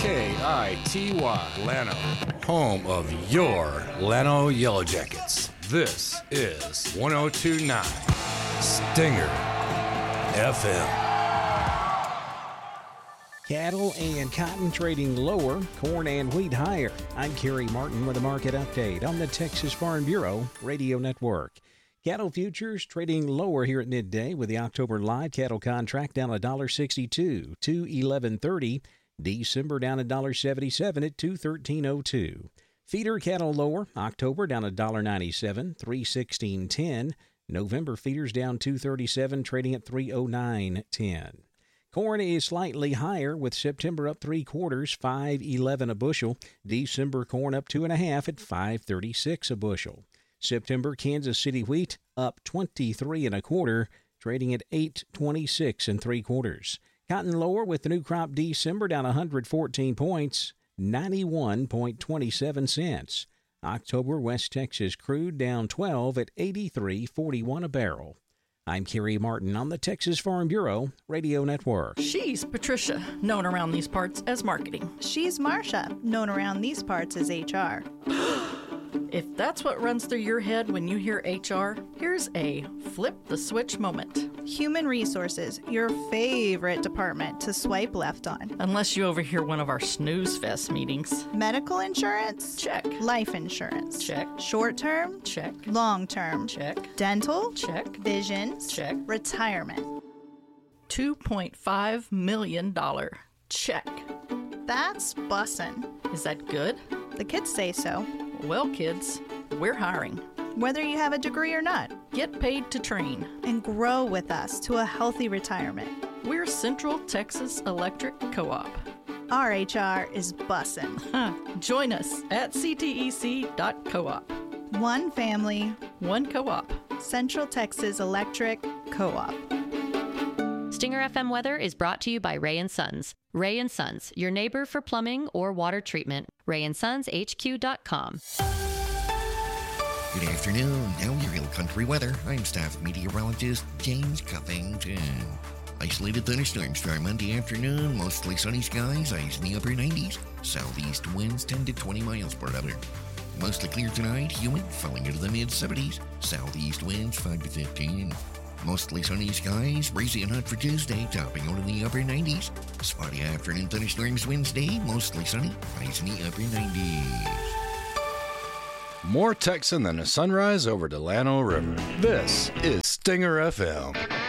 KITY Llano, home of your Llano Yellow Jackets. This is 1029 Stinger FM. Cattle and cotton trading lower, corn and wheat higher. I'm Kerry Martin with a market update on the Texas Farm Bureau Radio Network. Cattle futures trading lower here at midday with the October live cattle contract down $1.62 to $11.30. December down $1.77 at $213.02. Feeder cattle lower, October down $1.97, $316.10. November feeders down $2.37, trading at $309.10. Corn is slightly higher with September up 3/4, $5.11 a bushel. December corn up 2.5 at $5.36 a bushel. September Kansas City wheat up 23 1/4, trading at $8.26 3/4. Cotton lower with the new crop December down 114 points, 91.27 cents. October West Texas crude down 12 at 83.41 a barrel. I'm Kerry Martin on the Texas Farm Bureau Radio Network. She's Patricia, known around these parts as marketing. She's Marcia, known around these parts as HR. If that's what runs through your head when you hear HR, here's a flip the switch moment. Human Resources, your favorite department to swipe left on. Unless you overhear one of our snooze fest meetings. Medical insurance? Check. Life insurance? Check. Short term? Check. Long term? Check. Dental? Check. Visions? Check. Retirement? $2.5 million. Check. That's bussin'. Is that good? The kids say so. Well, kids, we're hiring. Whether you have a degree or not. Get paid to train. And grow with us to a healthy retirement. We're Central Texas Electric Co-op. Our HR is bussin'. Join us at ctec.coop. One family. One co-op. Central Texas Electric Co-op. Stinger FM weather is brought to you by Ray & Sons. Ray & Sons, your neighbor for plumbing or water treatment. RayandSonsHQ.com. Good afternoon. Now your real country weather. I'm staff meteorologist James Cuffington. Isolated thunderstorms for Monday afternoon. Mostly sunny skies. Highs in the upper 90s. Southeast winds 10 to 20 miles per hour. Mostly clear tonight. Humid, falling into the mid-70s. Southeast winds 5 to 15. Mostly sunny skies, breezy and hot for Tuesday, topping out in the upper 90s. Spotty afternoon thunderstorms Wednesday, mostly sunny, highs in the upper 90s. More Texan than a sunrise over Delano River. This is Stinger FM.